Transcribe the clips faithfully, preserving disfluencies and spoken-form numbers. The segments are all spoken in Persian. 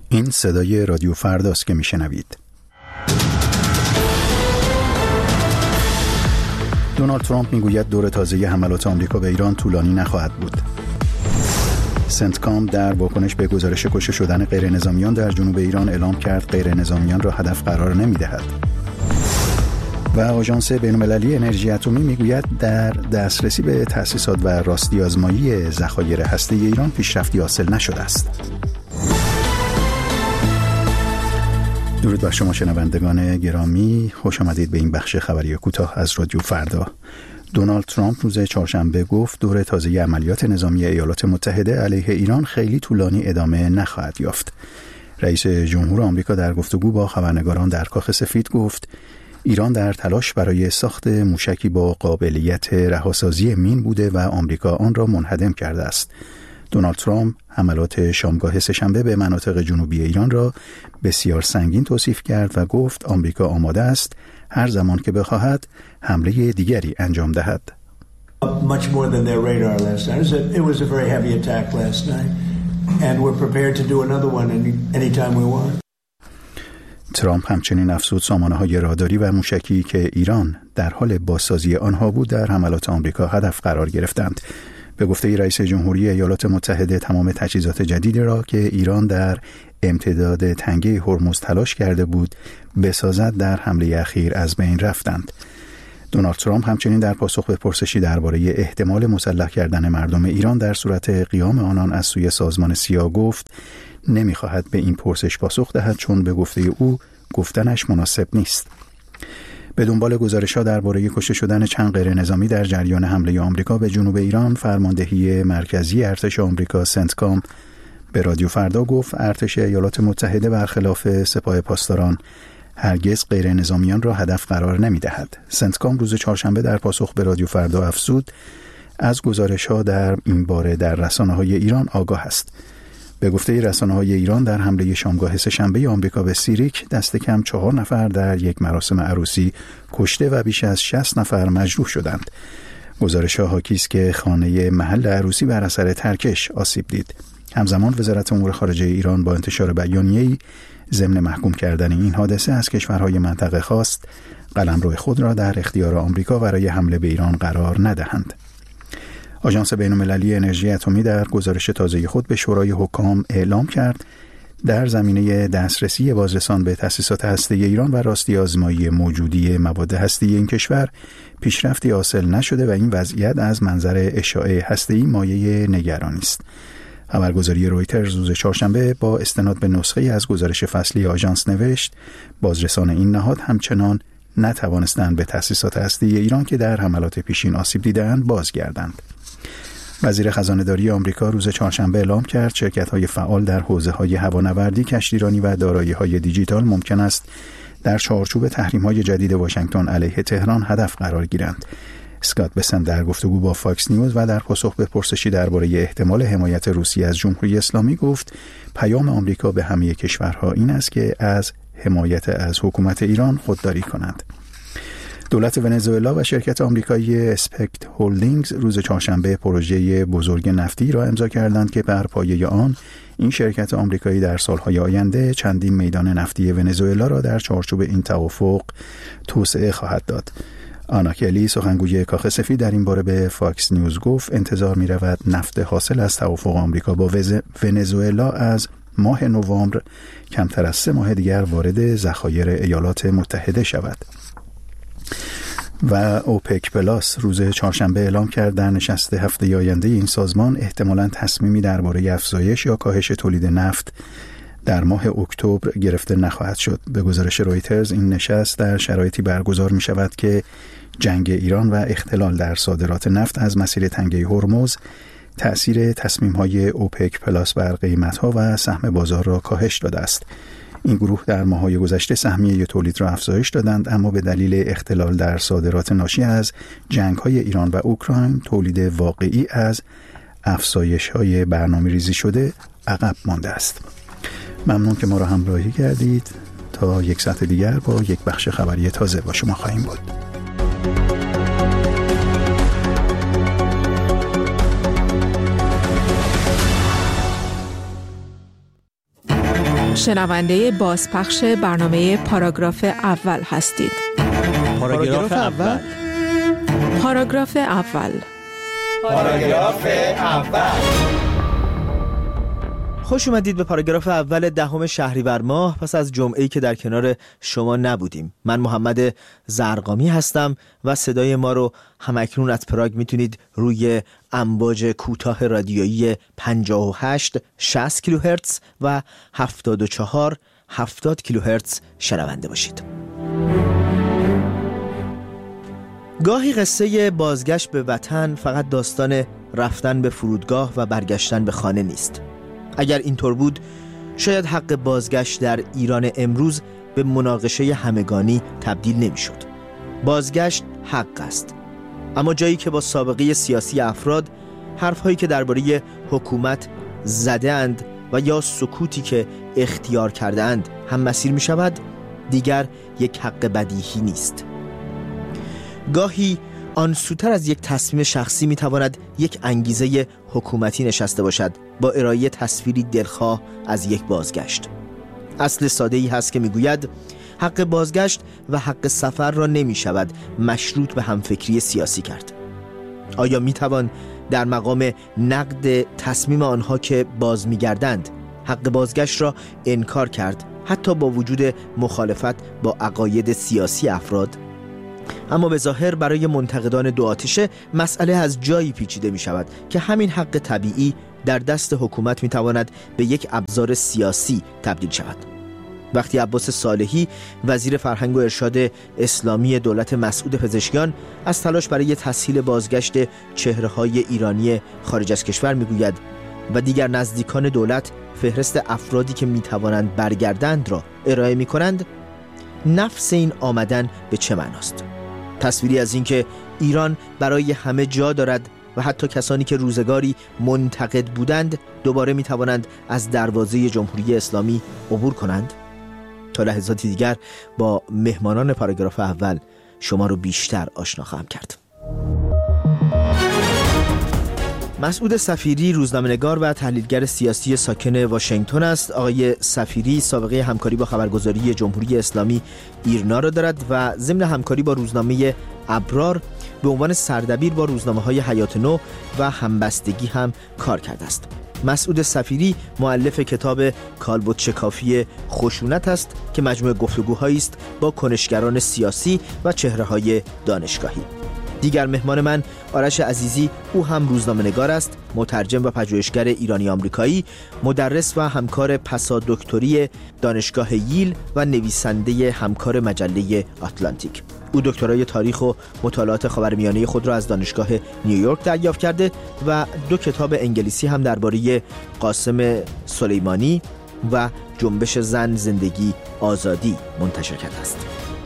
این صدای رادیو فرداست که میشنوید. دونالد ترامپ میگوید دور تازه حملات آمریکا به ایران طولانی نخواهد بود. سنتکام در واکنش به گزارش کشته شدن غیرنظامیان در جنوب ایران اعلام کرد غیرنظامیان را هدف قرار نمی‌دهد. و آژانس بین‌المللی انرژی اتمی میگوید در دسترسی به تأسیسات و راستی آزمایی ذخایر هسته‌ای ایران پیشرفتی حاصل نشده است. درود بر شما شنوندگان گرامی، خوش آمدید به این بخش خبری کوتاه از رادیو فردا. دونالد ترامپ روز چهارشنبه گفت دور تازه عملیات نظامی ایالات متحده علیه ایران خیلی طولانی ادامه نخواهد یافت. رئیس جمهور آمریکا در گفتگو با خبرنگاران در کاخ سفید گفت ایران در تلاش برای ساخت موشکی با قابلیت رهاسازی مین بوده و آمریکا آن را منهدم کرده است. دونالد ترامپ حملات شامگاه سه‌شنبه به مناطق جنوبی ایران را بسیار سنگین توصیف کرد و گفت آمریکا آماده است هر زمان که بخواهد حمله دیگری انجام دهد. Much more than their radar last night. It was a very heavy attack last night and we're prepared to do another one anytime we want. ترامپ همچنین افزود سامانه‌های راداری و موشکی که ایران در حال بازسازی آنها بود در حملات آمریکا هدف قرار گرفتند. به گفته رئیس جمهوری ایالات متحده تمام تجهیزات جدیدی را که ایران در امتداد تنگه هرمز تلاش کرده بود بسازد در حمله اخیر از بین رفتند. دونالد ترامپ همچنین در پاسخ به پرسشی درباره احتمال مسلح کردن مردم ایران در صورت قیام آنان از سوی سازمان سیا گفت نمی‌خواهد به این پرسش پاسخ دهد چون به گفته او گفتنش مناسب نیست. به دنبال گزارش‌ها درباره کشته شدن چند غیرنظامی در جریان حمله آمریکا به جنوب ایران، فرماندهی مرکزی ارتش آمریکا سنتکام به رادیو فردا گفت ارتش ایالات متحده برخلاف سپاه پاسداران هرگز غیرنظامیان را هدف قرار نمی‌دهد. سنتکام روز چهارشنبه در پاسخ به رادیو فردا افزود از گزارش‌ها در این باره در رسانه‌های ایران آگاه است. به گفته رسانه‌های ایران در حمله شامگاه سه‌شنبه آمریکا به سیریک دست کم چهار نفر در یک مراسم عروسی کشته و بیش از شصت نفر مجروح شدند. گزارش‌ها حاکی است که خانه محل عروسی بر اثر ترکش آسیب دید. همزمان وزارت امور خارجه ایران با انتشار بیانیه‌ای ضمن محکوم کردن این حادثه از کشورهای منطقه خواست قلمرو خود را در اختیار آمریکا برای حمله به ایران قرار ندهند. آژانس بین‌المللی انرژی اتمی در گزارش تازه خود به شورای حکام اعلام کرد در زمینه دسترسی بازرسان به تأسیسات هسته‌ای ایران و راستی آزمایی موجودی مواد هسته‌ای این کشور پیشرفتی حاصل نشده و این وضعیت از منظر اشاعه هسته‌ای مایه نگرانی است. خبرگزاری رویترز روز چهارشنبه با استناد به نسخه از گزارش فصلی آژانس نوشت بازرسان این نهاد همچنان نتوانستند به تأسیسات هسته‌ای ایران که در حملات پیشین آسیب دیده‌اند بازگردند. وزیر خزانه‌داری آمریکا روز چهارشنبه اعلام کرد شرکت‌های فعال در حوزه‌های هوانوردی، کشتیرانی و دارایی‌های دیجیتال ممکن است در چارچوب تحریم‌های جدید واشنگتن علیه تهران هدف قرار گیرند. اسکات بسنت در گفتگو با فاکس نیوز و در پاسخ به پرسشی درباره احتمال حمایت روسیه از جمهوری اسلامی گفت پیام آمریکا به همه کشورها این است که از حمایت از حکومت ایران خودداری کنند. دولت ونزوئلا و شرکت آمریکایی اسپکت هولدینگز روز چهارشنبه پروژه بزرگ نفتی را امضا کردند که بر پایه آن این شرکت آمریکایی در سالهای آینده چندین میدان نفتی ونزوئلا را در چارچوب این توافق توسعه خواهد داد. آنا کلی سخنگوی کاخ سفید در این باره به فاکس نیوز گفت انتظار می رود نفت حاصل از توافق آمریکا با ونزوئلا از ماه نوامبر کمتر از سه ماه دیگر وارد ذخایر ایالات متحده شود. و اوپک پلاس روز چهارشنبه اعلام کرد در نشست هفته آینده این سازمان احتمالاً تصمیمی درباره افزایش یا کاهش تولید نفت در ماه اکتبر گرفته نخواهد شد. به گزارش رویترز این نشست در شرایطی برگزار می شود که جنگ ایران و اختلال در صادرات نفت از مسیر تنگه هرمز تأثیر تصمیم‌های اوپک پلاس بر قیمت‌ها و سهم بازار را کاهش داده است. این گروه در ماه‌های گذشته سهمیه تولید را افزایش دادند اما به دلیل اختلال در صادرات ناشی از جنگ‌های ایران و اوکراین تولید واقعی از افزایش‌های برنامه‌ریزی شده عقب مانده است. ممنون که ما را همراهی کردید. تا یک ساعت دیگر با یک بخش خبری تازه با شما خواهیم بود. شنونده بازپخش برنامه پاراگراف اول هستید. پاراگراف اول. پاراگراف اول. پاراگراف اول. خوش اومدید به پاراگراف اول دهم شهریور ماه پس از جمعه‌ای که در کنار شما نبودیم. من محمد زرقامی هستم و صدای ما رو همکنون از پراگ میتونید روی امواج کوتاه رادیویی پنجاه و هشت شصت کیلوهرتز و هفتاد و چهار هفتاد کیلوهرتز شنونده باشید. گاهی قصه بازگشت به وطن فقط داستان رفتن به فرودگاه و برگشتن به خانه نیست. اگر اینطور بود شاید حق بازگشت در ایران امروز به مناقشه همگانی تبدیل نمی‌شد. بازگشت حق است، اما جایی که با سابقه سیاسی افراد حرف‌هایی که درباره حکومت زده‌اند و یا سکوتی که اختیار کرده‌اند هم مسیر می‌شود، دیگر یک حق بدیهی نیست. گاهی آن سوتر از یک تصمیم شخصی میتواند یک انگیزه حکومتی نشسته باشد با ارائه تصویری دلخواه از یک بازگشت. اصل ساده‌ای هست که میگوید حق بازگشت و حق سفر را نمیشود مشروط به همفکری سیاسی کرد. آیا میتوان در مقام نقد تصمیم آنها که باز میگردند حق بازگشت را انکار کرد، حتی با وجود مخالفت با عقاید سیاسی افراد؟ اما به ظاهر برای منتقدان دو آتشه مسئله از جایی پیچیده می شود که همین حق طبیعی در دست حکومت می تواند به یک ابزار سیاسی تبدیل شود. وقتی عباس صالحی وزیر فرهنگ و ارشاد اسلامی دولت مسعود پزشکیان از تلاش برای تسهیل بازگشت چهره‌های ایرانی خارج از کشور می گوید و دیگر نزدیکان دولت فهرست افرادی که می توانند برگردند را ارائه می کنند، نفس این آمدن به چه معناست؟ تصویری از اینکه ایران برای همه جا دارد و حتی کسانی که روزگاری منتقد بودند دوباره می توانند از دروازه جمهوری اسلامی عبور کنند. تا لحظاتی دیگر با مهمانان پاراگراف اول شما رو بیشتر آشنا خواهم کرد. مسعود صفیری روزنامه‌نگار و تحلیلگر سیاسی ساکن واشنگتن است. آقای صفیری سابقه همکاری با خبرگزاری جمهوری اسلامی ایرنا را دارد و ضمن همکاری با روزنامه ابرار به عنوان سردبیر با روزنامه‌های حیات نو و همبستگی هم کار کرده است. مسعود صفیری مؤلف کتاب کالبد شکافی خشونت است که مجموعه گفتگوهایی است با کنشگران سیاسی و چهره‌های دانشگاهی. دیگر مهمان من آرش عزیزی، او هم روزنامه‌نگار است، مترجم و پژوهشگر ایرانی آمریکایی، مدرس و همکار پسادکتری دانشگاه ییل و نویسنده همکار مجله آتلانتیک. او دکترای تاریخ و مطالعات خاورمیانه خود را از دانشگاه نیویورک دریافت کرده و دو کتاب انگلیسی هم درباره قاسم سلیمانی و جنبش زن، زندگی، آزادی منتشر کرده است.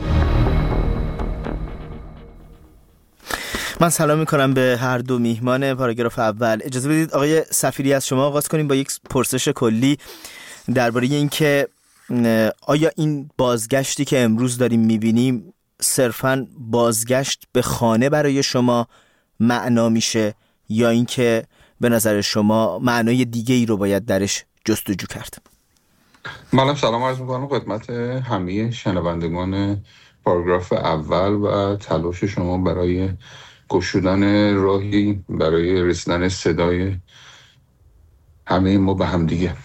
من سلام میکنم به هر دو میهمان پاراگراف اول. اجازه بدید آقای صفیری از شما آغاز کنیم با یک پرسش کلی درباره اینکه آیا این بازگشتی که امروز داریم میبینیم صرفاً بازگشت به خانه برای شما معنا میشه یا اینکه به نظر شما معنای دیگه ای رو باید درش جستجو کرد؟ من سلام عرض میکنم خدمت همه شنوندگان پاراگراف اول و تلاش شما برای گشودن راهی برای رسیدن صدای همه ما به هم دیگه.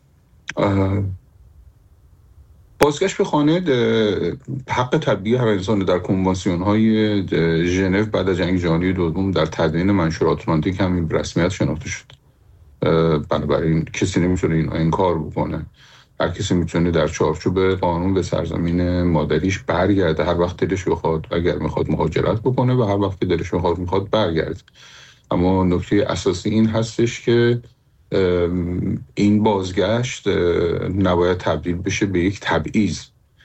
بازگشت به خانه حق طبیعی هر انسان در کنوانسیون های ژنو بعد از جنگ جهانی دوم در تدوین منشور آتلانتیک هم این رسمیت شناخته شد. بنابراین کسی نمیتونه این انکار بکنه. هر کسی میتونه در چارچوب قانون به سرزمین مادریش برگرده هر وقت دلش بخواد، اگر میخواد مهاجرت بکنه و هر وقت دلش میخواد میخواد برگرده. اما نکته اساسی این هستش که این بازگشت نباید تبدیل بشه به یک تبعیض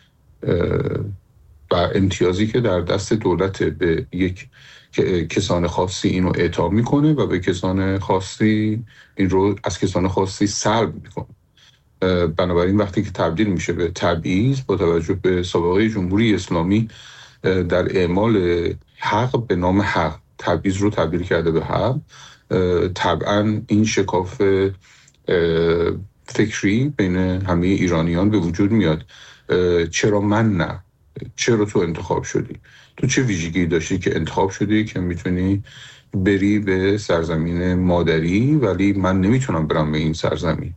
و امتیازی که در دست دولت به یک کسان خاصی اینو اعطا میکنه و به کسان خاصی این رو از کسان خاصی سلب میکنه. بنابراین وقتی که تبدیل میشه به تبعیض با توجه به سابقه جمهوری اسلامی در اعمال حق به نام حق تبعیض رو تبدیل کرده به حق، طبعا این شکاف فکری بین همه ایرانیان به وجود میاد. چرا من نه؟ چرا تو انتخاب شدی؟ تو چه ویژگی داشتی که انتخاب شدی که میتونی بری به سرزمین مادری ولی من نمیتونم برم به این سرزمین؟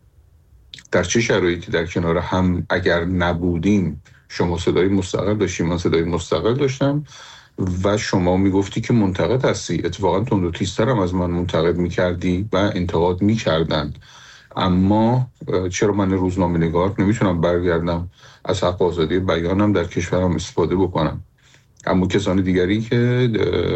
در چه شرایطی در کنار هم اگر نبودیم شما صدای مستقل داشتیم، من صدای مستقل داشتم و شما میگفتی که منتقد هستی، اتفاقا تند و تیزتر هم از من منتقد میکردی و انتقاد میکردن. اما چرا من روزنامه نگار نمیتونم برگردم از حق آزادی بیانم در کشورم استفاده بکنم؟ اما کسان دیگری که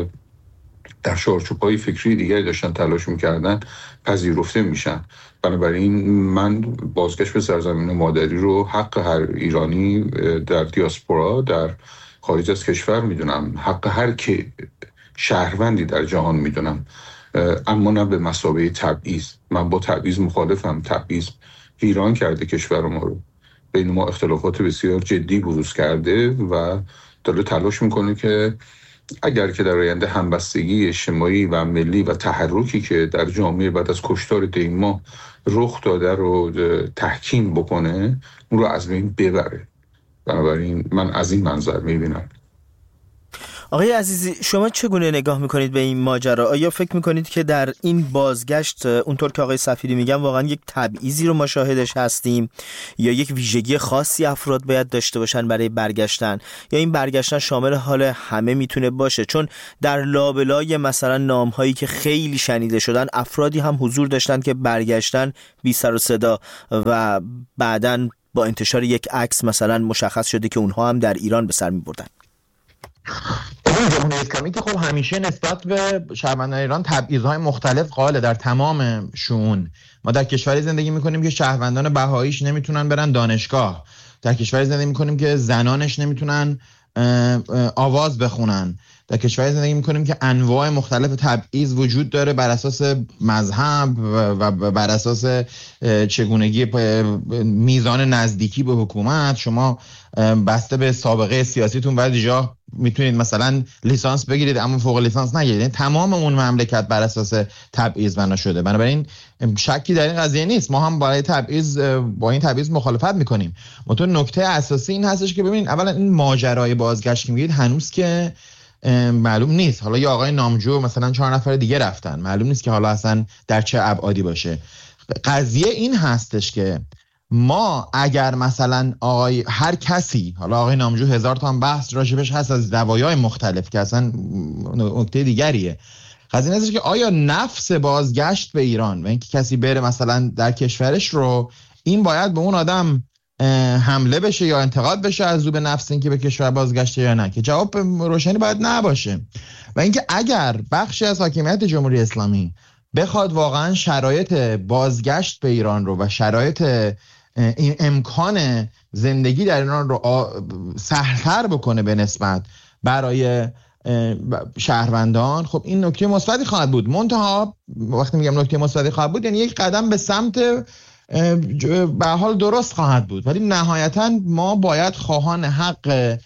در چارچوب‌های فکری دیگری داشتن تلاش میکردن پذیرفته میشن. بنابراین من بازگشت به سرزمین مادری رو حق هر ایرانی در دیاسپورا در خارج از کشور میدونم، حق هر که شهروندی در جهان میدونم، اما نه به مثابه تبعیض. من با تبعیض مخالفم. تبعیض ویران کرده کشور ما رو، بین ما اختلافات بسیار جدی بروز کرده و داره تلاش میکنه که اگر که در آینده همبستگی اجتماعی و ملی و تحرکی که در جامعه بعد از کشتار دیما رخ داده رو تحکیم بکنه، اون رو از بین ببره. بنابراین من از این منظر میبینم. آقای عزیزی، شما چگونه نگاه میکنید به این ماجرا؟ آیا فکر میکنید که در این بازگشت اونطور که آقای صفیری میگن واقعا یک تبعیضی رو ما شاهدش هستیم، یا یک ویژگی خاصی افراد باید داشته باشن برای برگشتن، یا این برگشتن شامل حال همه میتونه باشه؟ چون در لابلای مثلا نامهایی که خیلی شنیده شدن افرادی هم حضور داشتن که برگشتن بی سر و صدا و بعداً با انتشار یک عکس مثلا مشخص شده که اونها هم در ایران به سر میبردن. جمهوری اسلامی که خب همیشه نسبت به شهروندان ایران تبعیض‌های مختلف قائل در تمام شؤون. ما در کشوری زندگی میکنیم که شهروندان بهاییش نمیتونن برن دانشگاه، در کشوری زندگی میکنیم که زنانش نمیتونن آواز بخونن، در کشوری زندگی میکنیم که انواع مختلف تبعیض وجود داره بر اساس مذهب و بر اساس چگونگی میزان نزدیکی به حکومت. شما بسته به سابقه سیاسیتون بعد جا میتونید مثلا لیسانس بگیرید اما فوق لیسانس نگیرید. یعنی تمام اون مملکت بر اساس تبعیض بنا شده. بنابراین شکی در این قضیه نیست، ما هم برای تبعیض با این تبعیض مخالفت میکنیم. منتها نکته اساسی این هستش که ببینید اولا این ماجرای بازگشت که میگید هنوز که معلوم نیست. حالا یا آقای نامجو مثلا چهار نفر دیگه رفتن، معلوم نیست که حالا اصلا در چه ابعادی باشه. قضیه این هستش که ما اگر مثلا آقای هر کسی، حالا آقای نامجو هزار تا هم بحث راجبش هست از زوایای مختلف که اصلا نکته دیگریه. قضیه این هستش که آیا نفس بازگشت به ایران و اینکه کسی بره مثلا در کشورش رو، این باید به اون آدم حمله بشه یا انتقاد بشه از رو به نفس اینکه به کشور بازگشته یا نه؟ که جواب روشنی باید نباشه. و اینکه اگر بخشی از حاکمیت جمهوری اسلامی بخواد واقعا شرایط بازگشت به ایران رو و شرایط این امکان زندگی در ایران رو سهل‌تر بکنه به نسبت برای شهروندان، خب این نکته مثبتی خواهد بود. منتها وقتی میگم نکته مثبتی خواهد بود یعنی یک قدم به سمت به حال درست خواهد بود، ولی نهایتا ما باید خواهان حق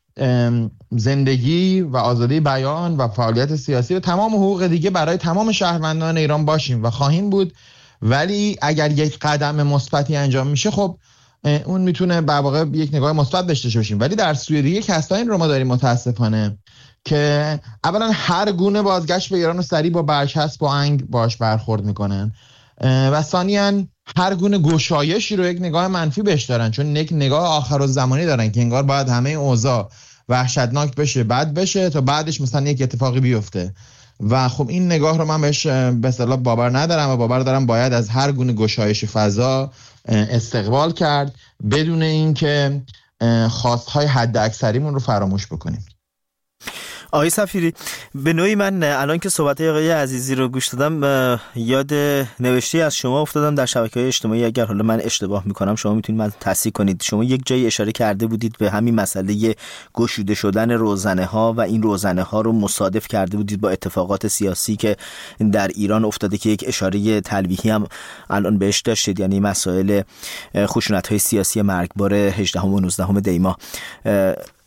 زندگی و آزادی بیان و فعالیت سیاسی و تمام حقوق دیگه برای تمام شهروندان ایران باشیم و خواهیم بود. ولی اگر یک قدم مثبتی انجام میشه خب اون میتونه به واقع یک نگاه مثبت داشته باشیم. ولی در سوی دیگه کسایی رو ما داریم متاسفانه که اولا هر گونه بازگشت به ایران رو سریع با برچسب و انگ باش برخورد میکنن و ثانیاً هر گونه گشایشی رو یک نگاه منفی بهش دارن، چون یک نگاه آخرالزمانی دارن که انگار باید همه اوضاع وحشتناک بشه، بد بشه تا بعدش مثلا یک اتفاقی بیفته. و خب این نگاه رو من بهش به اصطلاح باور ندارم و باور دارم باید از هر گونه گشایش فضا استقبال کرد بدون اینکه خواستهای حد اکثریمون رو فراموش بکنیم. آقای صفیری، به نوعی من الان که صحبت‌های آقای عزیزی رو گوش دادم یاد نوشته از شما افتادم در شبکه‌های اجتماعی. اگر حالا من اشتباه میکنم شما میتونید من تصحیح کنید. شما یک جایی اشاره کرده بودید به همین مسئله گشوده شدن روزنه‌ها و این روزنه‌ها رو مصادف کرده بودید با اتفاقات سیاسی که در ایران افتاده که یک اشاره تلویحی هم الان بهش داشتید، یعنی مسائل خشونت‌های سیاسی مرگبار هجدهم و نوزدهم دی ماه.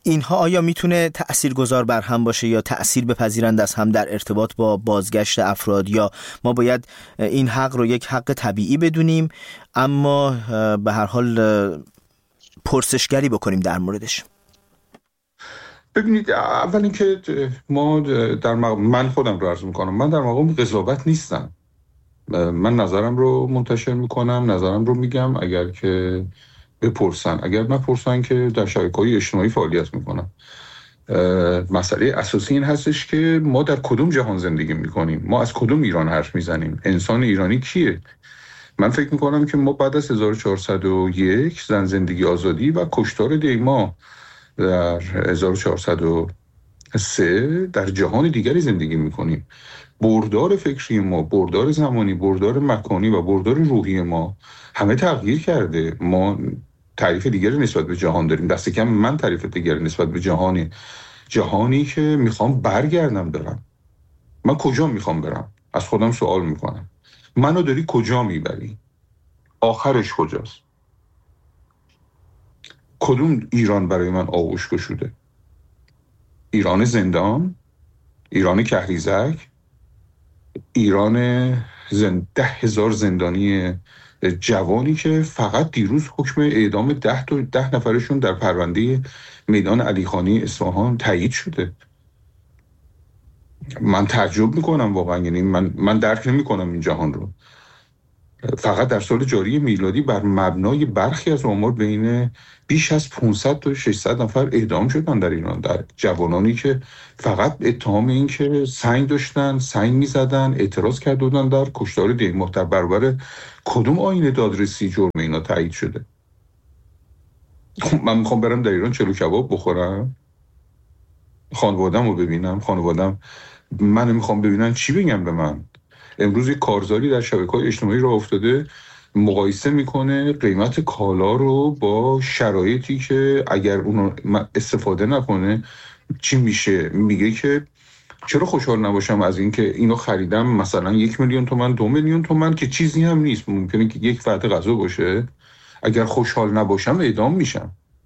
اینها آیا میتونه تأثیرگذار بر هم باشه یا تأثیر بپذیرند از هم در ارتباط با بازگشت افراد، یا ما باید این حق رو یک حق طبیعی بدونیم اما به هر حال پرسشگری بکنیم در موردش؟ ببینید، اول اینکه ما در مقام من خودم رو عرض میکنم، من در مقام قضاوت نیستم. من نظرم رو منتشر میکنم، نظرم رو میگم. اگر که بپرسن، اگر نپرسن که در شبکه‌های اجتماعی فعالیت میکنم. مسئله اساسی این هستش که ما در کدوم جهان زندگی میکنیم، ما از کدوم ایران حرف میزنیم، انسان ایرانی کیه. من فکر میکنم که ما بعد از هزار و چهارصد و یک زن زندگی آزادی و کشتار دیما در هزار و چهارصد و سه در جهان دیگری زندگی میکنیم. بردار فکری ما، بردار زمانی، بردار مکانی و بردار روحی ما همه تغییر کرده. ما تعریف دیگری نسبت به جهان داریم، دست کم من تعریف دیگری نسبت به جهانی جهانی که میخوام برگردم برم. من کجا میخوام برم؟ از خودم سوال میکنم. منو داری کجا میبری؟ آخرش کجاست؟ کدوم ایران برای من آغوش گشوده؟ ایران زندان؟ ایران کهریزک؟ ایران زند... ده هزار زندانی جوانی که فقط دیروز حکم اعدام ده تا ده نفرشون در پرونده میدان علیخانی اصفهان تایید شده. من تعجب میکنم واقعا، یعنی من من درک نمیکنم این جهان رو. فقط در سال جاری میلادی بر مبنای برخی از آمار بین بیش از پانصد تا ششصد نفر اعدام شدن در ایران، در جوانانی که فقط اتهام این که سنگ داشتن، سنگ میزدن، اعتراض کرده بودن در کشتار دیما. در برابر کدوم آیین دادرسی جرم اینا تایید شده؟ من میخوام برم در ایران چلو کباب بخورم، خانوادم رو ببینم، خانوادم من میخوام ببینن چی بگم به من. امروز یک کارزاری در شبکه‌های اجتماعی راه افتاده، مقایسه میکنه قیمت کالا رو با شرایطی که اگر اونو استفاده نکنه چی میشه. میگه که چرا خوشحال نباشم از این که اینو خریدم مثلا یک میلیون تومان، دو میلیون تومان که چیزی هم نیست، ممکنه که یک فعده غذا باشه. اگر خوشحال نباشم اعدام میشم.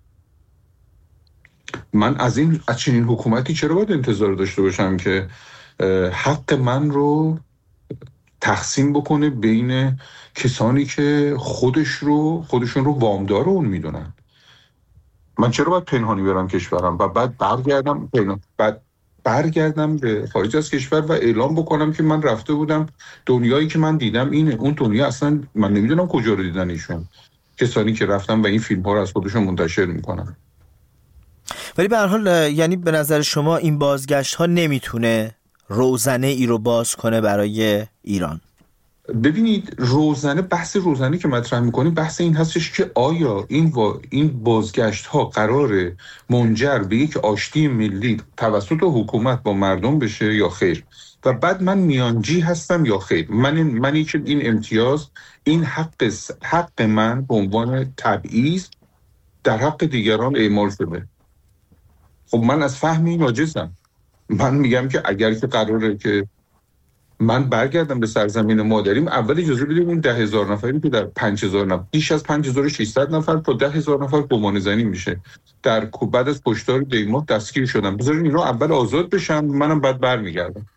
من از این از چنین حکومتی چرا باید انتظار داشته باشم که حق من رو تقسیم بکنه بین کسانی که خودش رو خودشون رو وامدار اون میدونن؟ من چرا باید پنهانی برم کشورم و بعد برگردم بعد برگردم به خارج از کشور و اعلام بکنم که من رفته بودم، دنیایی که من دیدم اینه. اون دنیا اصلا من نمیدونم کجا رو دیدن ایشون، کسانی که رفتن و این فیلم ها رو از خودشون منتشر میکنن. ولی به هر حال یعنی به نظر شما این بازگشت ها نمیتونه روزنه ای رو باز کنه برای ایران؟ ببینید، روزنه بحث روزنه که مطرح میکنیم بحث این هستش که آیا این و این بازگشت ها قرار منجر به یک آشتی ملی توسط حکومت با مردم بشه یا خیر، و بعد من میانجی هستم یا خیر. من منی که این امتیاز، این حق حق من به عنوان تبعیض در حق دیگران اعمال شده. خب من از فهم این عاجزم. من میگم که اگر که قراره که من برگردم به سرزمین مادریم، اول اجازه بدیم اون ده هزار نفری که در پنج هزار نفر، بیش از پنج هزار و ششصد نفر تا ده هزار نفر گمان زنی میشه در بعد از کشتار دیما دستگیر شدن، بذارین اینا اول آزاد بشن، منم بعد برمیگردم.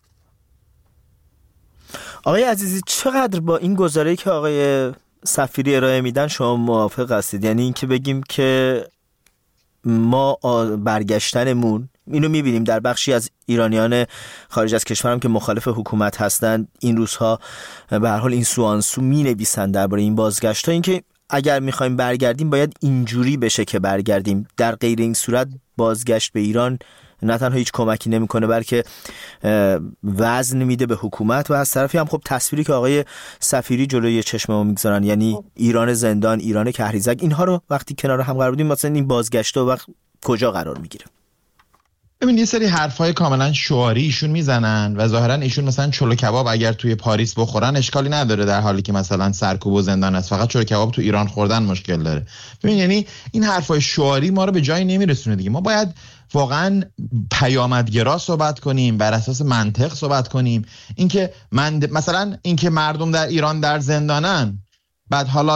آقای عزیزی، چقدر با این گزاره‌ای که آقای سفیری ارائه میدن شما موافق هستید؟ یعنی این که بگیم که ما برگشتنمون، اینو میبینیم در بخشی از ایرانیان خارج از کشور هم که مخالف حکومت هستند این روزها به هر حال این سو آن سو مینویسن درباره این بازگشت ها، این که اگر میخوایم برگردیم باید اینجوری بشه که برگردیم، در غیر این صورت بازگشت به ایران نه تنها هیچ کمکی نمیکنه بلکه وزن میده به حکومت. و از طرفی هم خب تصویری که آقای سفیری جلوی چشم ما میگذارن، یعنی ایران زندان، ایران کهریزک، اینها رو وقتی کنار هم قرار بدیم مثلا این بازگشت و وقت کجا قرار میگیره؟ ببین، یه سری حرفای کاملا شعاری ایشون میزنن و ظاهرا ایشون مثلا چلو کباب اگر توی پاریس بخورن اشکالی نداره، در حالی که مثلا سرکوب و زندان است. فقط چلو کباب تو ایران خوردن مشکل داره. ببین، یعنی این حرفای شعاری ما رو به جایی نمیرسونه دیگه. ما باید واقعا پیامدگرا صحبت کنیم، بر اساس منطق صحبت کنیم. اینکه من مثلا اینکه مردم در ایران در زندانن، بعد حالا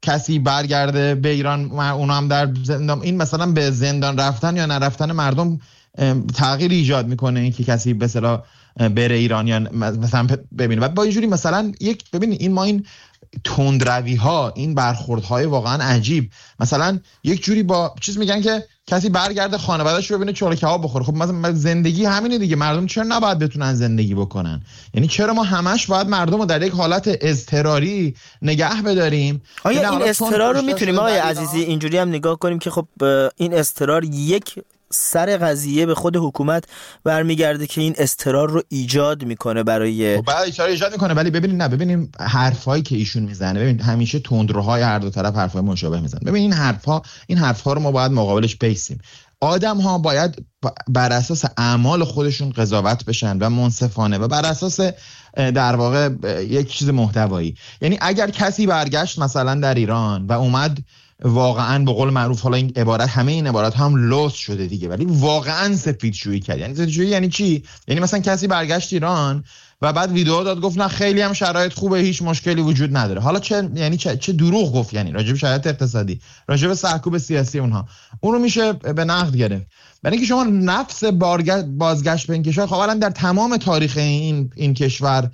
کسی برگرده به ایران اونا هم در زندان، این مثلا به زندان رفتن یا نرفتن مردم تغییر ایجاد میکنه این که کسی به اصطلاح بره ایران یا مثلا ببینید. و با اینجوری مثلا یک ببینید این ما این تندروی ها، این برخوردهای واقعا عجیب، مثلا یک جوری با چیز میگن که کسی برگرده خانواده‌اش رو ببینه چوله کباب بخوره. خب مثلا زندگی همینه دیگه، مردم چرا نباید بتونن زندگی بکنن؟ یعنی چرا ما همش باید مردم رو در یک حالت اضطراری نگه بداریم؟ آیا این اضطرار رو میتونیم آقای عزیزی اینجوری هم نگاه کنیم که خب این اضطرار یک سر قضیه به خود حکومت برمیگرده که این اضطرار رو ایجاد میکنه برای خب بعد اضطرار ایجاد میکنه، ولی ببینید نه ببینیم حرفایی که ایشون میزنه، ببین همیشه تندروهای هر دو طرف حرفای مشابه میزنن. ببین این حرفا این حرفا رو ما باید مقابلش بیسیم. آدم ها باید بر اساس اعمال خودشون قضاوت بشن و منصفانه و بر اساس در واقع یک چیز محتوایی. یعنی اگر کسی برگشت مثلا در ایران و اومد واقعا به قول معروف، حالا این عبارت همه این عبارات هم لوس شده دیگه، ولی واقعا سفیدشویی کرد. یعنی سفیدشویی یعنی چی؟ یعنی مثلا کسی برگشت ایران و بعد ویدیو داد گفت نه خیلی هم شرایط خوبه، هیچ مشکلی وجود نداره. حالا چه یعنی چه, چه دروغ گفت، یعنی راجع به شرایط اقتصادی، راجع به سرکوب سیاسی اونها، اون رو میشه به نقد گرفت. برای اینکه شما نفس بازگشت به این کشور، خب اولا در تمام تاریخ این این کشور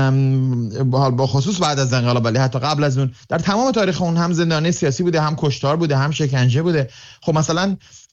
با خصوص بعد از انقلاب، ولی حتی قبل از اون در تمام تاریخ اون هم زندانی سیاسی بوده، هم کشتار بوده، هم شکنجه بوده. خب مثلا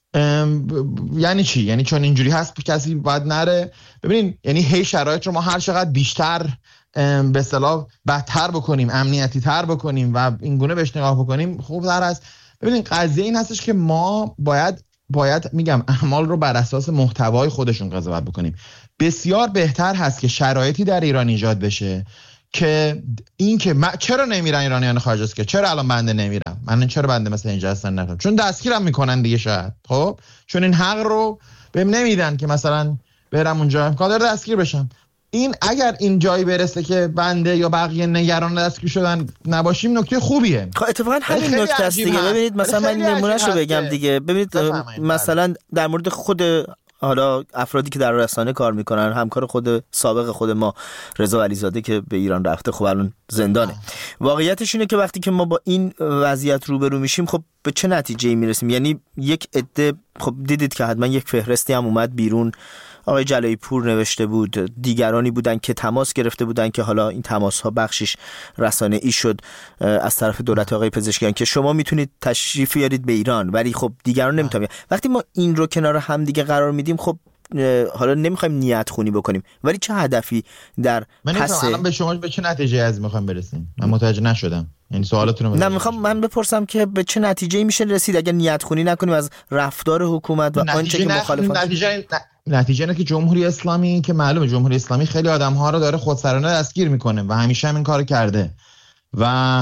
یعنی چی؟ یعنی چون اینجوری هست کسی باید نره؟ ببینین یعنی هی شرایط رو ما هر چقدر بیشتر به اصطلاح بدتر بکنیم، امنیتی تر بکنیم و این گونه بهش نگاه بکنیم خوب‌تر است. ببینین قضیه این هستش که ما باید باید میگم اعمال رو بر اساس محتوای خودشون قضاوت بکنیم. بسیار بهتر هست که شرایطی در ایران ایجاد بشه که این که چرا نمیرن ایرانیان خارج است، که چرا الان بنده نمیرم، من چرا بنده مثلا اینجا هستن نرم، چون دستگیرم میکنن دیگه شاید، خب چون این حق رو بهم نمیدن که مثلا برم اونجا قادر دستگیر بشم. این اگر این جایی برسه که بنده یا بقیه نگران دستگیر شدن نباشیم نکته خوبیه. خب اتفاقا همین نکته است دیگه. ببینید مثلا من نمونهش رو بگم دیگه. ببینید مثلا در مورد خود حالا افرادی که در رسانه کار میکنن، همکار خود سابق خود ما رضا علیزاده که به ایران رفته، خب الان زندانه. واقعیتش اینه که وقتی که ما با این وضعیت روبرو میشیم، خب به چه نتیجه‌ای میرسیم؟ یعنی یک عده، خب دیدید که حتما یک فهرستی هم اومد بیرون، آقای جلایی پور نوشته بود، دیگرانی بودن که تماس گرفته بودن که حالا این تماس ها بخشش رسانه ای شد از طرف دولت آقای پزشکیان که شما میتونید تشریف بیارید به ایران، ولی خب دیگران نمیتونن. وقتی ما این رو کنار هم دیگه قرار میدیم، خب حالا نمیخوایم نیت خونی بکنیم، ولی چه هدفی در پس الان به شما به چه نتیجه از میخوایم برسیم؟ من متوجه نشدم. یعنی سوالتون رو نه میخوام من بپرسم که به چه نتیجه‌ای میشه رسید اگر نیت خونی نکنیم از رفتار حکومت و آنچه که مخالفان. نتیجه نتیجه اینه که جمهوری اسلامی که معلومه جمهوری اسلامی خیلی آدم‌ها رو داره خودسرانه دستگیر میکنه و همیشه هم این کارو کرده و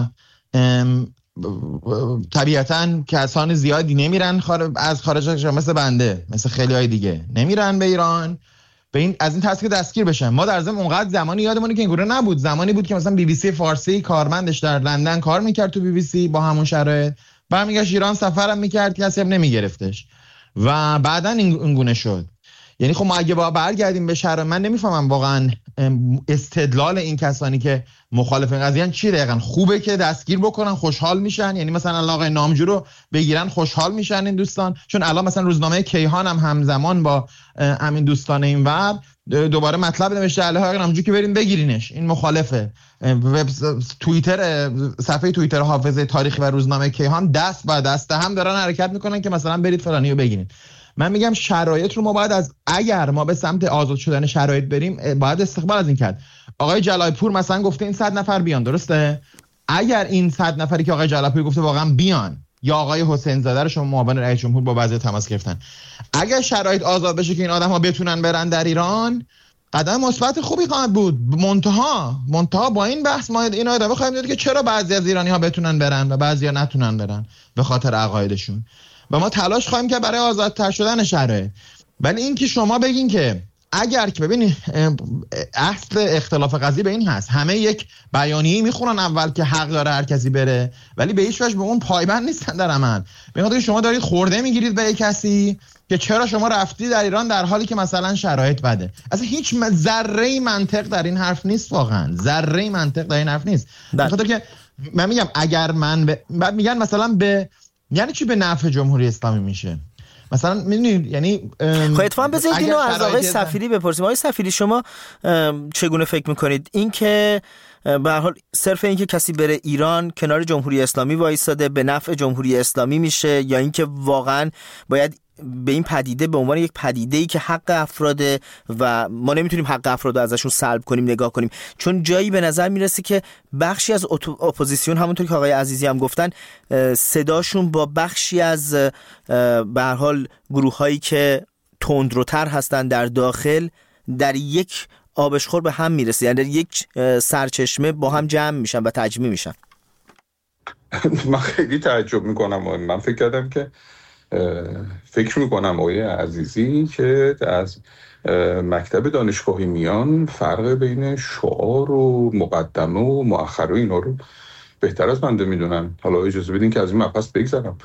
طبیعتاً کسان زیادی نمیرن خارج از خارج از مثل بنده، مثل خیلی های دیگه نمیرن به ایران به این از این تسکیه دستگیر بشن. ما در ضمن اونقدر زمانی یادمونه که این گونه نبود. زمانی بود که مثلا بی بی سی فارسی کارمندش در لندن کار میکرد تو بی بی سی با همون شرایط، برمیگشت ایران سفرم میکرد کسی هم نمیگرفتش و بعداً این گونه شد. یعنی خب ما اگه با برگردیم به شهر، من نمیفهمم واقعا استدلال این کسانی که مخالف این قضیه چی دقیقاً. خوبه که دستگیر بکنن خوشحال میشن، یعنی مثلا آقای نامجو رو بگیرن خوشحال میشن این دوستان، چون الان مثلا روزنامه کیهان هم همزمان با همین دوستان اینور دوباره مطلب نوشته علیه آقای نامجو که بریم بگیرینش، این مخالفه. وب توییتر صفحه توییتر حافظه تاریخی و روزنامه کیهان دست با دست هم دارن حرکت میکنن که مثلا برید فلانی رو بگیرین. من میگم شرایط رو ما باید از اگر ما به سمت آزاد شدن شرایط بریم باید استقبال از این کرد. آقای جلایی پور مثلا گفته این صد نفر بیان، درسته؟ اگر این صد نفری که آقای جلایی پور گفته واقعا بیان، یا آقای حسین زاده رو شما معاون رئیس جمهور با وضعیت تماس گرفتن، اگر شرایط آزاد بشه که این آدم‌ها بتونن برن در ایران، قدم مثبت خوبی خواهد بود. منتها منتها با این بحث ما این آدم‌ها خواهیم دید که چرا بعضی از ایرانی‌ها بتونن برن و بعضی‌ها نتونن برن به خاطر عقایدشون، و ما تلاش خواهیم که برای آزادتر شدن شهره. ولی این که شما بگین که اگر که ببینید اصل اختلاف قضیه به این هست، همه یک بیانیه میخونن اول که حق داره هر کسی بره، ولی به هیچ وجه به اون پایبند نیستن در عمل. میگم شما دارید خورده میگیرید به یک کسی که چرا شما رفتی در ایران در حالی که مثلا شرایط بده. اصلا هیچ ذره منطق در این حرف نیست، واقعا ذره منطق در این حرف نیست. بخاطر که من میگم اگر من ب... بعد میگن مثلا به یعنی چی به نفع جمهوری اسلامی میشه مثلا میدونید یعنی خب اتفاقا بذارید اینو از آقای سفیری بپرسیم. آقای سفیری شما چگونه فکر میکنید این که به هر حال صرف این که کسی بره ایران کنار جمهوری اسلامی وایساده به نفع جمهوری اسلامی میشه، یا اینکه واقعا باید به این پدیده به عنوان یک پدیده‌ای که حق افراده و ما نمیتونیم حق افراد رو ازشون سلب کنیم نگاه کنیم؟ چون جایی به نظر میرسه که بخشی از اپوزیسیون همونطور که آقای عزیزی هم گفتن صداشون با بخشی از به هر حال گروه‌هایی که تندروتر هستن در داخل در یک آبشخور به هم میرسه، یعنی در یک سرچشمه با هم جمع میشن و تجمیع میشن. من خیلی تعجب میکنم. من فکر کردم که فکر میکنم آقای عزیزی که از مکتب دانشگاهی میان فرق بین شعار و مقدمه و مؤخره اینا رو بهتر از بنده میدونن. حالا اجازه بدین که از این مبحث بگذرم.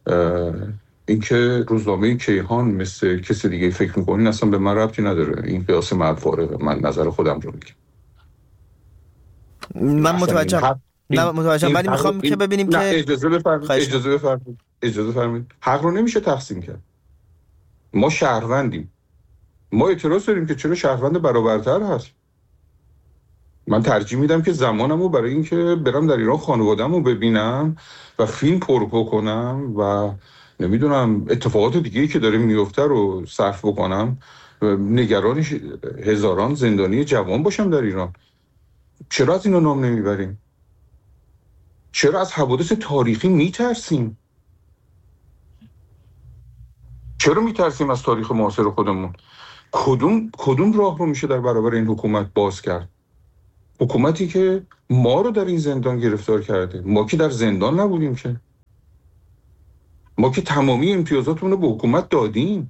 اینکه روزنامه کیهان مثل کسی دیگه فکر میکنین اصلا به من ربطی نداره. این قیاس مرد فارغه. من نظر خودم رو میگم. من متوجهم. نه متوجهم، ولی میخوام که ببینیم که اجازه بفرمایید اجازه بفرمایید اجازه بفرمایید حق رو نمیشه تقسیم کرد. ما شهروندیم. ما اعتراض داریم که چرا شهروند برابرتر هست. من ترجیح میدم که زمانمو برای این که برم در ایران خانواده‌مو ببینم و فیلم پر کنم و نمیدونم اتفاقات دیگه‌ای که داره میفته رو صرف بکنم، نگران هزاران زندانی جوان باشم در ایران. چرا از اینا نام نمیبریم؟ چرا از حوادث تاریخی میترسیم؟ چرا میترسیم از تاریخ معاصر خودمون؟ کدوم کدوم راه رو میشه در برابر این حکومت باز کرد؟ حکومتی که ما رو در این زندان گرفتار کرده. ما که در زندان نبودیم که. ما که تمامی امتیازاتمون رو به حکومت دادیم.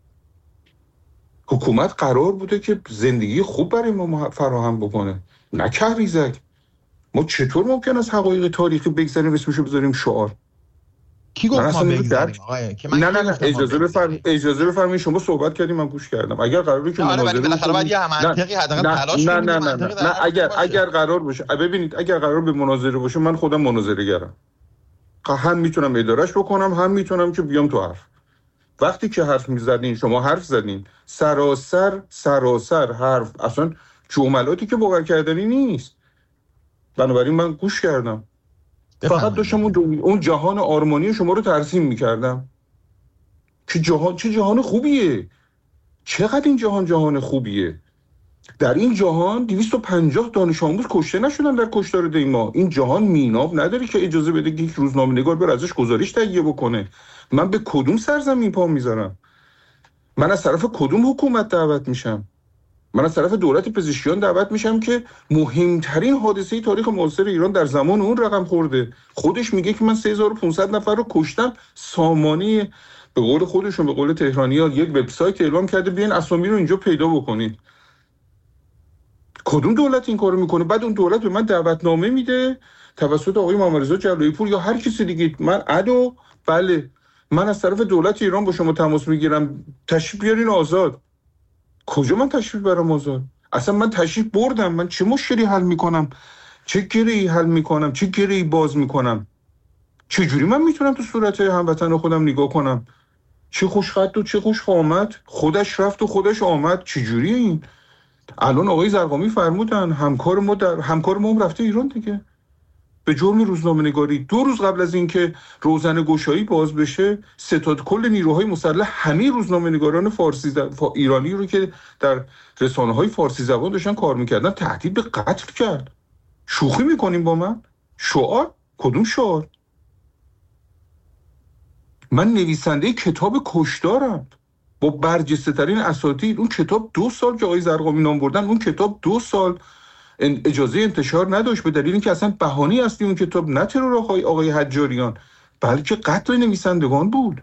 حکومت قرار بوده که زندگی خوب برای ما فراهم بکنه، نه کهریزک. ما چطور ممکن است حقایق تاریخی بگذاریم اسمشو بذاریم شعار؟ کی گفت ما بگذاریم آقای؟ که من نه نه نه اجازه بفرمایید اجازه بفرمایید شما صحبت کردیم من گوش کردم. اگر قراره که آره ولی بالاخره باید یه منطقی حداقل تلاش کنیم. نه نه نه نه, نه. اگر اگر قرار باشه ببینید اگر قرار به مناظره باشه من خودم مناظره گرم. هم میتونم ادارهش بکنم هم میتونم که بیام تو حرف. وقتی که حرف میزنین شما حرف زدین سراسر سراسر حرف، اصلا جملاتی که باور کردنی نیست. بنابراین من گوش کردم. فقط داشتم اون, اون جهان آرمانی شما رو ترسیم میکردم که جهان چه جهان خوبیه. چقدر این جهان جهان خوبیه. در این جهان دویست و پنجاه دانش آموز کشته نشدن در کشتار دیما. این جهان میناب نداره که اجازه بده که یک روزنامه‌نگار بر ازش گزارش تهیه بکنه. من به کدوم سرزمین پا میذارم؟ من از طرف کدوم حکومت دعوت میشم؟ من از طرف دولت پزشکیان دعوت میشم که مهمترین حادثه تاریخ معاصر ایران در زمان اون رقم خورده. خودش میگه که من سه هزار و پانصد نفر رو کشتم. سامانی به قول خودشون به قول تهرانی‌ها یک وبسایت اعلام کرده بیاین اسامی رو اینجا پیدا بکنید. کدوم دولت این کارو میکنه؟ بعد اون دولت به من دعوتنامه میده توسط آقای محمدرضا جلایی پور یا هر کسی دیگه. من ادو بله من از طرف دولت ایران با شما تماس میگیرم تشریف بیارین آزاد. کجا من تشریف برام آزاد؟ اصلا من تشریف بردم. من چه مشکلی حل میکنم؟ چه گره‌ای حل میکنم؟ چه گره‌ای باز میکنم؟ چه جوری من میتونم تو صورت هموطن خودم نگاه کنم؟ چه خوشخط و چه خوش قامت، خودش رفت و خودش آمد. چه جوریه این؟ الان آقای زرقامی فرمودن همکار ما در همکار ما هم رفته ایران دیگه به جرم روزنامه‌نگاری. دو روز قبل از اینکه روزنه گشایی باز بشه ستاد کل نیروهای مسلح همه روزنامه‌نگاران فارسی زب... فا... ایرانی رو که در رسانه‌های فارسی زبان داشتن کار می‌کردن تهدید به قتل کرد. شوخی می‌کنیم با من؟ شعار؟ کدوم شعار؟ من نویسنده کتاب کشدارم با برجسته‌ترین اساتید. اون کتاب دو سال که آقای زرقامی نام بردن اون کتاب دو سال اجازه انتشار نداشت به دلیل اینکه اصلا بهانه‌ای اصلی اون کتاب نه ترور آقای آقای حجاریان بلکه قتل نویسندگان بود.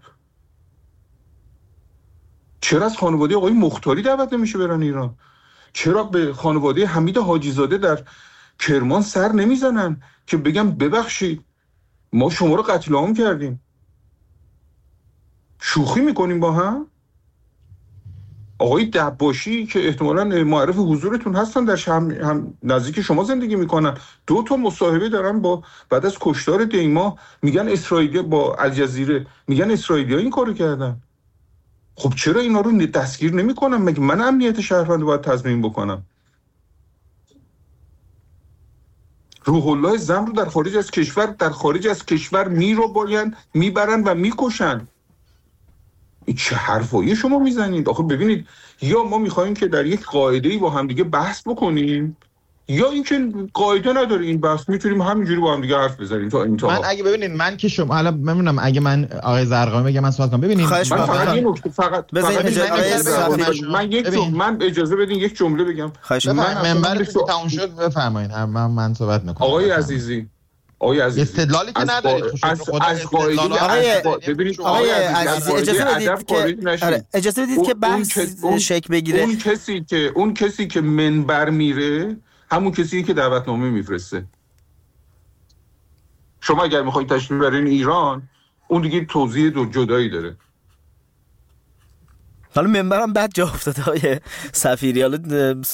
چرا از خانواده آقای مختاری دعوت نمیشه برن ایران؟ چرا به خانواده حمید حاجی زاده در کرمان سر نمیزنن که بگم ببخشید ما شما رو قتل عام کردیم؟ شوخی میکنیم با هم؟ آقای دباشی که احتمالاً معرف حضورتون هستن در شهر هم نزدیک شما زندگی میکنن، دو تا مصاحبه دارن با بعد از کشتار دیما، میگن اسرائیلی با الجزیره میگن اسرائیلی‌ها این کارو کردن. خب چرا اینا رو دستگیر نمیکنن؟ مگه من امنیت شهروند باید تضمین بکنم؟ روح الله زم رو در خارج از کشور در خارج از کشور میرو باین میبرن و میکشن. این چه حرفایی شما میزنید؟ آخه ببینید، یا ما میخوایم که در یک قاعده‌ای با هم دیگه بحث بکنیم، یا اینکه قاعده نداره این بحث، میتونیم همینجوری با هم دیگه حرف بزنیم تا انتها. من اگه ببینید من که شما حالا ببینم اگه من آقای زرقامی بگم من سوال کنم، ببینید من فقط یه نکته فقط فقط من یک جمله من اجازه بدین یک جمله بگم. من منبر تموم شد بفرمایید، من من صحبت میکنم. آقای عزیزی آقای عزیزی استدلالی که ندارید از از قاعده آقای ببینید آقای عزیزی اجازه بدید که اجازه بدید که بحث شکل بگیره. اون کسی که اون کسی که منبر میره همون کسی که دعوتنامه میفرسته. شما اگر میخواید تشریف برین ایران، اون دیگه توضیح دو جدایی داره. حالا منبرم بعد جا افتاده های سفیری، حالا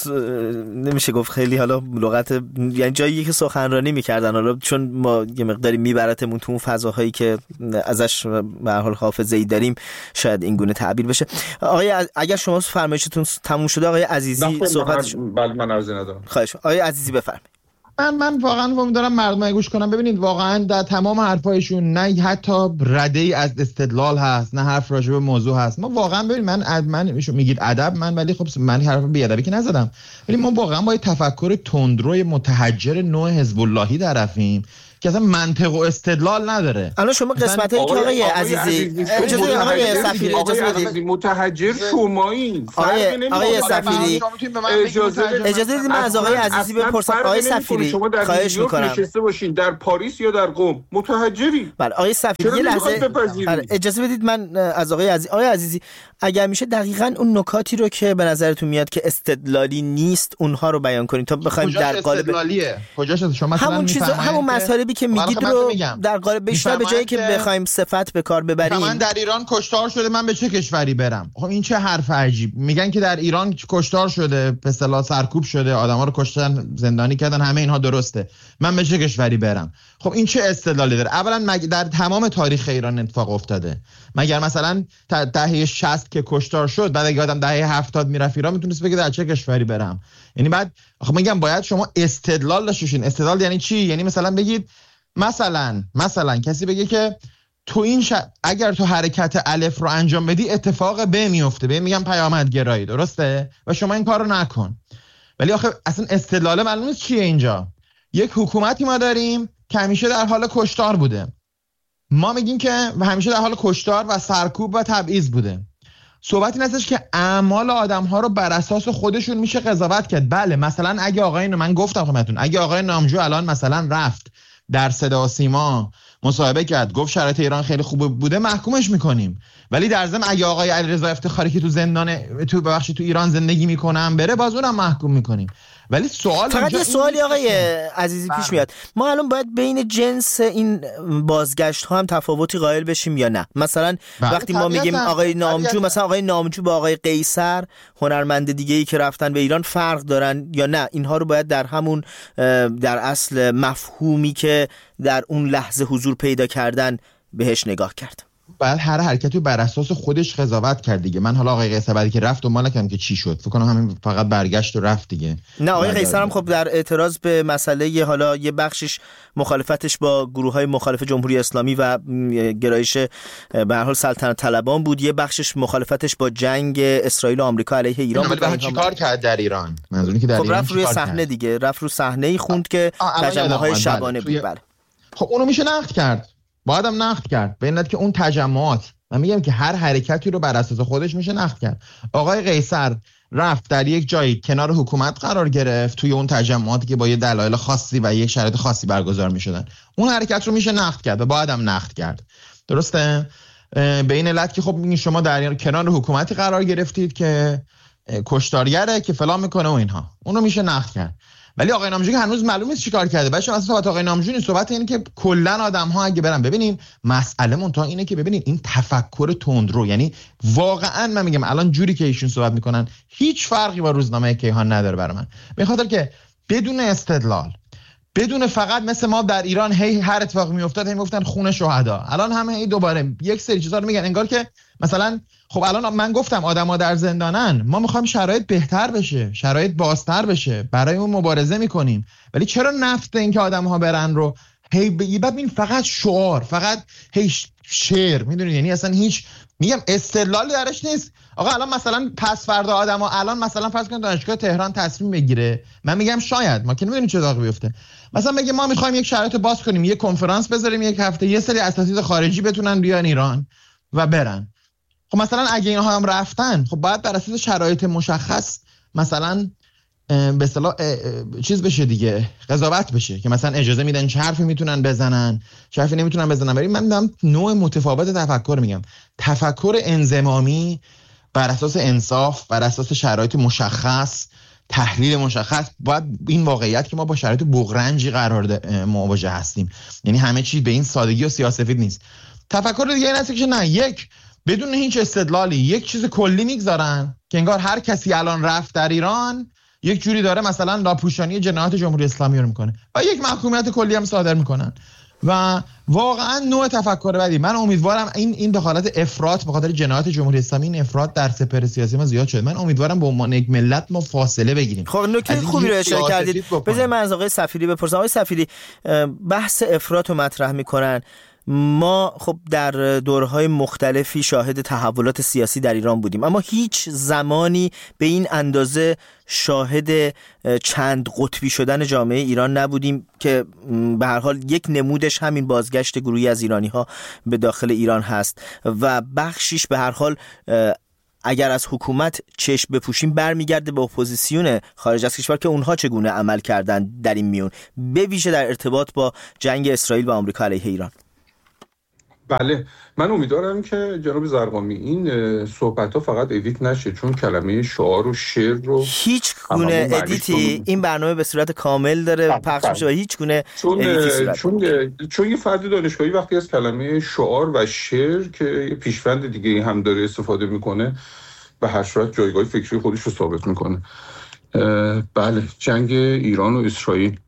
نمیشه گفت خیلی حالا لغت، یعنی جایی که سخنرانی میکردن، حالا چون ما یه مقداری میبرتمون تو اون فضاهایی که ازش به هر حال حافظه‌ای داریم شاید این گونه تعبیر بشه. آقای اگر شما فرمایشتون تموم شده آقای عزیزی صحبتش بعد من عرض ندارم. خواهش آقای عزیزی بفرمایید. من من واقعا امیدوارم مردم گوش کنن. ببینید واقعا در تمام حرفایشون نه حتی رده‌ای از استدلال هست، نه حرف راجع به موضوع هست. ما واقعا ببین من من میگید ادب، من ولی خب من حرف بی ادبی که نزدم، ولی ما واقعا با تفکر تندروی متحجر نوع حزب اللهی طرفیم که اصلا منطق و استدلال نداره. الان شما قسمتایی که آقای عزیزی اجازه آقای سفیری اجازه بدید متحجر شمایی آقای آقای سفیری اجازه اجازه بدید من از آقای عزیزی بپرسم. آقای سفیری خواهش می‌کنم نشسته باشین در پاریس یا در قم متحجری. بله آقای سفیری یه لحظه اجازه بدید من از آقای عزیزی آقای عزیزی اگر میشه دقیقاً اون نکاتی رو که به نظرتون میاد که استدلالی نیست اونها رو بیان کنید تا بخوایم در قالب استدلالیه. کجاش شما مثلا همون چیزا همون مسائلی که میگید رو در قالب بیشتر به جایی که بخوایم صفت به کار ببریم. من در ایران کشتار شده، من به چه کشوری برم؟ خب این چه حرف عجیب. میگن که در ایران کشتار شده، به اصطلاح سرکوب شده، آدما رو کشتن، زندانی کردن، همه اینها درسته. من به چه کشوری برم؟ خب این چه استدلالی داره؟ اولا مگه در تمام تاریخ ایران اتفاق افتاده؟ مگر مثلا دهه شصت که کشتار شد، بعد اگه آدم دهه هفتاد میرفت ایران میتونست بگه در چه کشوری برم؟ یعنی بعد خب میگم باید شما استدلال داشته باشین. استدلال یعنی چی؟ یعنی مثلا بگید مثلا مثلا کسی بگه که تو این ش... اگر تو حرکت الف رو انجام بدی اتفاق ب میفته، به میگم پیامدگرایی، درسته؟ و شما این کار رو نکن. ولی آخه اصلا استدلال معلوم نیست چیه اینجا. یک حکومتی ما داریم که همیشه در حال کشتار بوده، ما میگیم که همیشه در حال کشتار و سرکوب و تبعیض بوده. صحبت این هستش که اعمال آدم‌ها رو بر اساس خودشون میشه قضاوت کرد. بله مثلا اگه آقای من گفتم خدمتتون اگه آقای نامجو الان مثلا رفت در صدا و سیما مصاحبه کرد گفت شرایط ایران خیلی خوب بوده، محکومش میکنیم. ولی در ضمن اگه آقای علیرضا افتخاری که تو زندان تو ببخشید تو ایران زندگی میکنن بره، باز اونم محکوم میکنیم. ولی سوال فقط یه سوالی آقای عزیزی پیش میاد، ما الان باید بین جنس این بازگشت ها هم تفاوتی قائل بشیم یا نه؟ مثلا وقتی ما میگیم آقای نامجو، مثلا آقای نامجو با آقای قیصر هنرمند دیگه ای که رفتن به ایران فرق دارن یا نه؟ اینها رو باید در همون در اصل مفهومی که در اون لحظه حضور پیدا کردن بهش نگاه کرد. بعد هر حرکتی بر اساس خودش قضاوت کرد دیگه. من حالا آقای قیصر بعدی که رفت و مالکم که چی شد، فکر کنم همین فقط برگشت و رفت دیگه. نه آقای قیصر هم خب در اعتراض به مسئله حالا یه بخشش مخالفتش با گروه‌های مخالف جمهوری اسلامی و گرایش به هر حال سلطنت طلبان بود، یه بخشش مخالفتش با جنگ اسرائیل و آمریکا علیه ایران بود. ولی چیکار کرد در ایران؟ منظوری که در خب ایران رفت روی صحنه دیگه، رفت رو صحنه‌ای خوند که تجمع‌های شبانه بود. بله خب اونو میشه نقد کرد، بایدم نقد کرد. به علت که اون تجمعات، من میگم که هر حرکتی رو بر اساس خودش میشه نقد کرد. آقای قیصر رفت در یک جایی کنار حکومت قرار گرفت توی اون تجمعاتی که با یه دلایل خاصی و یک شرایط خاصی برگزار میشدن، اون حرکت رو میشه نقد کرد و بایدم نقد کرد، درسته؟ به این علت که خب شما در کنار حکومتی قرار گرفتید که کشتارگره که فلان میکنه و اینها، اونو میشه نقد کرد. ولی آقای نامجو که هنوز معلومه چیکار کرده. بچه‌ها اصلا صحبت آقای نامجو نیست، صحبت اینه که کلا آدم‌ها اگه برن ببینین مسئله منتها اینه که ببینین این تفکر تندرو، یعنی واقعا من میگم الان جوری که ایشون صحبت میکنن هیچ فرقی با روزنامه کیهان نداره برای من، به خاطر که بدون استدلال، بدون فقط مثل ما در ایران هی هر اتفاقی میافتاد هی میگفتن خون شهدا، الان همه هی دوباره یک سری چیزا رو میگن انگار که مثلا خب الان من گفتم آدم‌ها در زندانن، ما میخوایم شرایط بهتر بشه، شرایط بازتر بشه، برای اون مبارزه میکنیم، ولی چرا نفت این که آدم‌ها برن رو هی ب... بعد این فقط شعار، فقط هی شعر، میدونید، یعنی اصلا هیچ میگم استدلالی درش نیست. آقا الان مثلا پس فردا آدم‌ها الان مثلا فرض کنید دانشگاه تهران تصمیم بگیره، من میگم شاید، ما که نمیدونیم چه اتفاقی بیفته، مثلا بگه ما میخوایم یک شرایط باز کنیم، یک کنفرانس بذاریم یک هفته، یه سری اساتید خارجی بتونن بیان ایران و برن. خب مثلا اگه اینها هم رفتن، خب باید بر اساس شرایط مشخص مثلا به اصطلاح چیز بشه دیگه، قضاوت بشه که مثلا اجازه میدن چه حرفی میتونن بزنن، چه حرفی نمیتونن بزنن. ولی من دارم نوع متفاوت تفکر میگم، تفکر انضمامی بر اساس انصاف، بر اساس شرایط مشخص، تحلیل مشخص، باید این واقعیت که ما با شرایط بغرنجی قرار مواجه هستیم، یعنی همه چی به این سادگی و سیاه‌سفید نیست. تفکر دیگه این است که نه، یک بدون هیچ استدلالی یک چیز کلی میگذارن که انگار هر کسی الان رفت در ایران یک جوری داره مثلا لاپوشانی جنایات جمهوری اسلامی رو میکنه و یک محکومیت کلی هم صادر میکنن و واقعا نوع تفکر بدی. من امیدوارم این این به حالت افراط به خاطر جنایات جمهوری اسلامی، این افراط در سپر سیاسی ما زیاد شده. من امیدوارم به عنوان یک ملت ما فاصله بگیریم. خب نکته خوبی رو اشاره کردید. بذارید من از آقای صفیری بپرسم. آقای صفیری، بحث افراط رو مطرح میکنن. ما خب در دورهای مختلفی شاهد تحولات سیاسی در ایران بودیم، اما هیچ زمانی به این اندازه شاهد چند قطبی شدن جامعه ایران نبودیم که به هر حال یک نمودش همین بازگشت گروهی از ایرانی ها به داخل ایران هست و بخشیش به هر حال اگر از حکومت چشم بپوشیم برمیگرده به اپوزیسیون خارج از کشور که اونها چگونه عمل کردن در این میون، به ویژه در ارتباط با جنگ اسرائیل و آمریکا علیه ایران. بله، من امیدوارم که جناب زرقامی این صحبت ها فقط ادیت نشه، چون کلمه شعار و شعر رو هیچ گونه ادیتی این برنامه به صورت کامل داره پخش میشه و هیچ گونه چون ادیتی صورت چون چون یه فرد دانشگاهی وقتی از کلمه شعار و شعر که پیشوند دیگه هم داره استفاده میکنه به هر صورت جایگاه فکری خودش رو ثابت میکنه. بله، جنگ ایران و اسرائیل،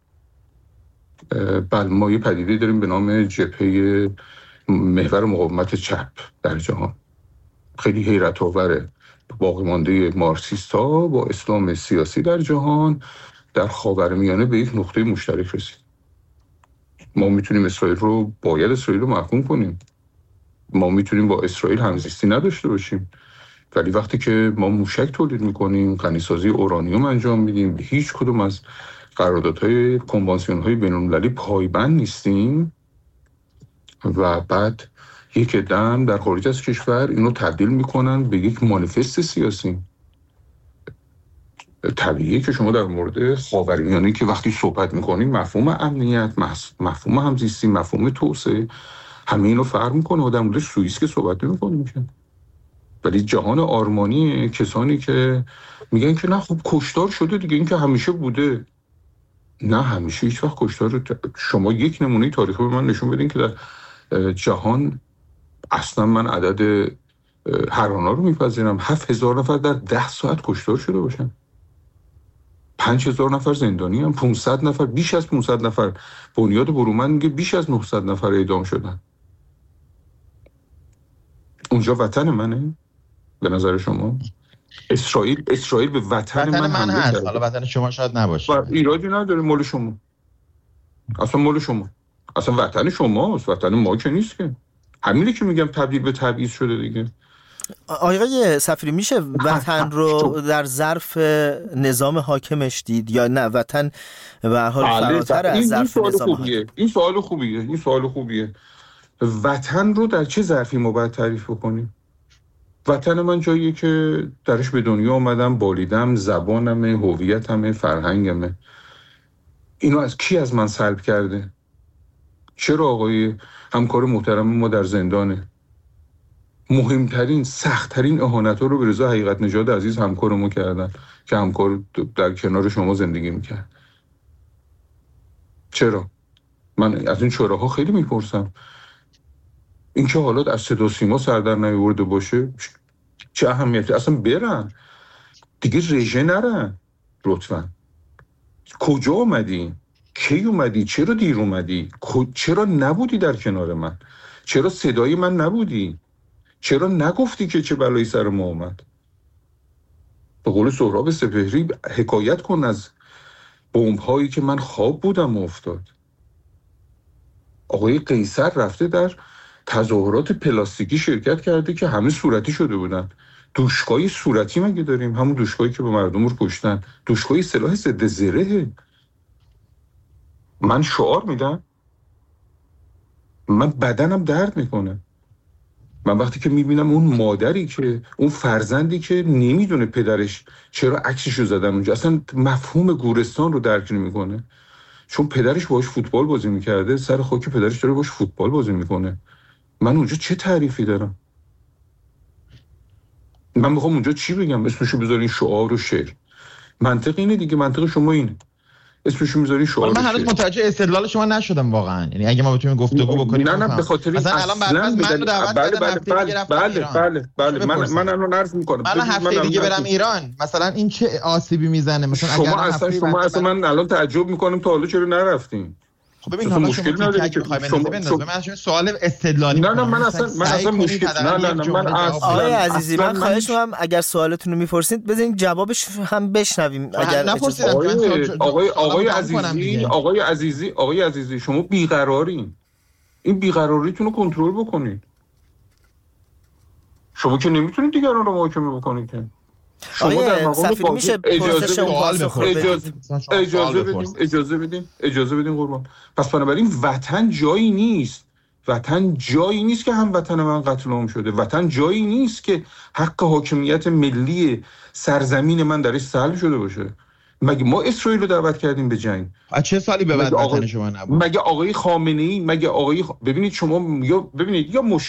بله ما یه پدیده داریم به نام جبهه محور مقاومت چپ در جهان، خیلی حیرت آوره، باقی مانده مارکسیست‌ها با اسلام سیاسی در جهان در خاورمیانه به یک نقطه مشترک رسید. ما میتونیم اسرائیل رو باید اسرائیل رو محکوم کنیم، ما میتونیم با اسرائیل همزیستی نداشته باشیم، ولی وقتی که ما موشک تولید میکنیم، غنیسازی اورانیوم انجام میدیم، به هیچ کدوم از قراردادهای کنوانسیون‌های بین‌المللی پایبند نیستیم و بعد یک دم در خارج از کشور اینو تبدیل میکنن به یک مانیفست سیاسی. طبیعیه که شما در مورد خاورمیانه که وقتی صحبت میکنیم مفهوم امنیت، مفهوم همزیستی، مفهوم توسعه، همه اینو فرق میکنه و در مورد سوئیس که صحبت نمیکنیم که. ولی جهان آرمانی کسانی که میگن که نه خب کشتار شده دیگه، این که همیشه بوده. نه، همیشه هیچ وقت کشتار. شما یک نمونه تاریخی به من نشون بدین که در جهان اصلا من عدد هرانا رو میپذیرم هفت هزار نفر در ده ساعت کشتار شده باشن، پنج هزار نفر زندانی هم، پانصد نفر، بیش از پانصد نفر، بنیاد برومند میگه بیش از نهصد نفر اعدام شدن. اونجا وطن منه به نظر شما؟ اسرائیل اسرائیل به وطن, وطن من, من هست، حالا وطن شما شاید نباشه و ایرادی نداره، مال شما، اصلا مال شما، اصلا وطن شماست، وطن ما که نیست که. همینی که میگم تبدیل به تبعیض شده دیگه. آقای صفیری، میشه وطن رو در ظرف نظام حاکمش دید یا نه وطن به هر حال فراتر از ظرف نظام حاکم؟ این سوال خوبیه، این سوال خوبیه. وطن رو در چه ظرفی ما باید تعریف بکنیم؟ وطن من جاییه که درش به دنیا آمدم، بالیدم، زبانمه، هویتمه، فرهنگمه. اینو از کی از من سلب کرده؟ چرا آقای همکار محترم ما در زندانه؟ مهمترین سختترین اهانت‌ها رو به رضا حقیقت نژاد عزیز همکار ما کردن که همکار در کنار شما زندگی میکرد. چرا؟ من از این چراها خیلی میپرسم. این که حالات از صدا سیما سر در نیاورده باشه چه اهمیتی؟ اصلا برن دیگه، رژه نرن لطفا. کجا اومدی؟ کی اومدی؟ چرا دیر اومدی؟ چرا نبودی در کنار من؟ چرا صدای من نبودی؟ چرا نگفتی که چه بلایی سر ما اومد؟ به قول سهراب سپهری حکایت کن از بمب هایی که من خواب بودم و افتاد. آقای قیصر رفته در تظاهرات پلاستیکی شرکت کرده که همه صورتی شده بودن. دوشکای صورتی مگه داریم؟ همون دوشکایی که به مردم رو کشتن. دوشکای سلاح ضد زرهه. من شعار میدم، من بدنم درد میکنه. من وقتی که میبینم اون مادری که اون فرزندی که نمیدونه پدرش چرا عکسشو زدن اونجا، اصلا مفهوم گورستان رو درک نمیکنه، چون پدرش باهاش فوتبال بازی میکرده، سر خاک پدرش داره باهاش فوتبال بازی میکنه. من اونجا چه تعریفی دارم؟ من میخوام اونجا چی بگم؟ اسمشو بذارین شعار و شعر. منطق اینه دیگه، منطق شما اینه، اسمشو میذارین شعار. من هنوز متوجه استدلال شما نشدم واقعا. یعنی اگه ما بتونیم گفتگو بکنیم. نه نه به خاطر مثلا الان بعد از من رو دعوت بله کردن هفته بله دیگه رفتم بله ایران. بله بله من من الان عرض میکنم من هفته دیگه برم ایران، مثلا این چه آسیبی میزنه؟ مثلا شما اصلا شما اصلا من الان تعجب میکنم تا حالا چرا نرفتین. خب ببین حالا مشکل نداره که شما من سوال استدلالی. نه نه من اصلا من اصلا مشکل نه نه نه من آقای عزیزی من خواهش می‌کنم اگر سوالتون رو می‌پرسید بزنید جوابش هم بشنویم. اگر آقای آقای آقای عزیزی آقای عزیزی آقای عزیزی شما بیقرارین. این بیقراریتون رو کنترل بکنید. شما که نمیتونید دیگران رو محاکمه بکنید که. آقای سفیری میشه اجازه اجازه اجازه بدیم اجازه بدیم اجازه بدیم قربان. پس بنابراین وطن جایی نیست، وطن جایی نیست که هم وطن من قتل عام شده، وطن جایی نیست که حق حاکمیت ملی سرزمین من درش سلب شده باشه. مگه ما اسرائیل رو دعوت کردیم به جنگ؟ از چه سالی به بعد وطن شما نبود؟ مگه آقای خامنه‌ای مگه آقای خ... ببینید شما یا ببینید یا مشکل